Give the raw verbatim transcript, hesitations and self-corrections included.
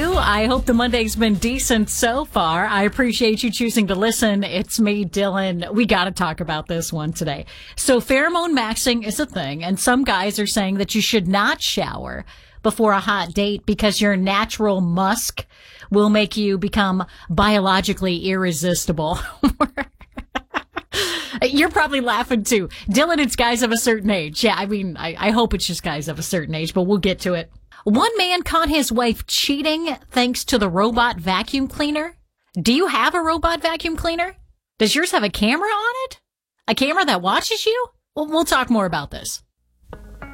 you? I hope the Monday's been decent so far. I appreciate you choosing to listen. It's me, Dylan. We got to talk about this one today. So pheromone maxing is a thing, and some guys are saying that you should not shower before a hot date because your natural musk will make you become biologically irresistible. You're probably laughing too. Dylan, it's guys of a certain age. Yeah, I mean, I, I hope it's just guys of a certain age, but we'll get to it. One man caught his wife cheating thanks to the robot vacuum cleaner. Do you have a robot vacuum cleaner? Does yours have a camera on it? A camera that watches you? Well, we'll talk more about this.